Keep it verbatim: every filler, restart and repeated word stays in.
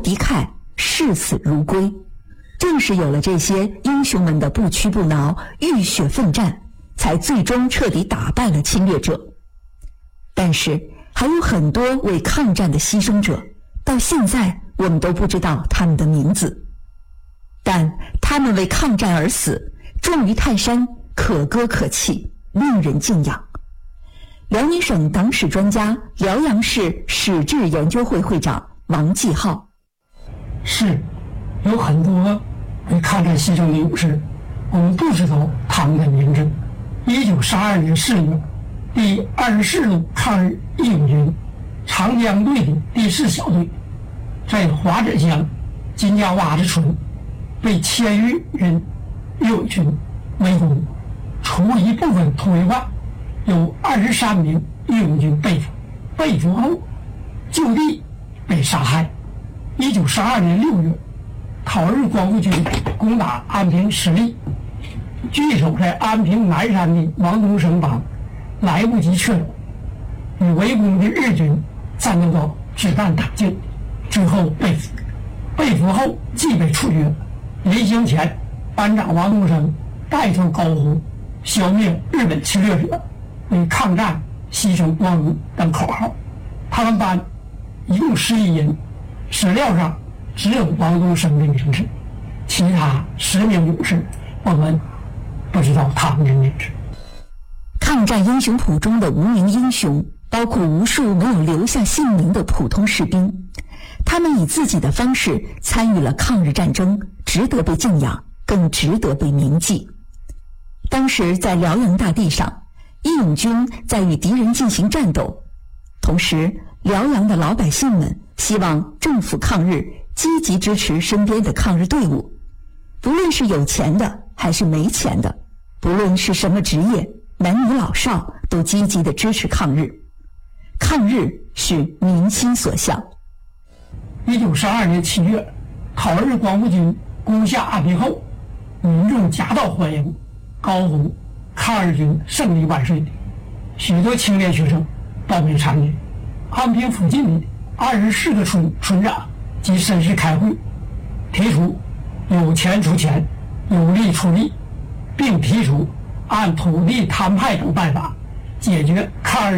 敌忾，视死如归。正是有了这些英雄们的不屈不挠、浴血奋战，才最终彻底打败了侵略者。但是还有很多为抗战的牺牲者，到现在我们都不知道他们的名字，但他们为抗战而死，重于泰山，可歌可泣，令人敬仰。辽宁省党史专家、辽阳市史志研究会会长王继浩： 是有很多为抗战牺牲的勇士，我们不知道他们的名字。一九三二年四月，第二十四路抗日义勇军长江队的第四小队，在华子乡金家洼子村被千余人义勇军围攻，除一部分突围外，有二十三名义勇军被俘，被俘后就地被杀害。一九三二年六月，讨日光复军攻打安平失利，据守在安平南山的王东升帮来不及撤走，与围攻的日军战斗到子弹打尽，最后被俘。被俘后即被处决。临行前，班长王东升带头高呼“消灭日本侵略者，为抗战牺牲光荣”等口号。他们班一共十一人，史料上只有王东升的名字，其他十名勇士我们不知道他们的名字。 抗战英雄谱中的无名英雄，包括无数没有留下姓名的普通士兵，他们以自己的方式参与了抗日战争，值得被敬仰，更值得被铭记。当时在辽阳大地上，义勇军在与敌人进行战斗，同时辽阳的老百姓们希望政府抗日积极支持身边的抗日队伍，不论是有钱的还是没钱的，不论是什么职业，男女老少都积极地支持抗日。抗日是民心所向。 一九三二年七月，讨日光复军攻下安平后，民众夹道欢迎，高呼“抗日军胜利万岁”。许多青年学生报名参与。安平附近的二十四个村村长及绅士开会，提出有钱出钱，有力出力，并提出按土地摊派等办法解决抗日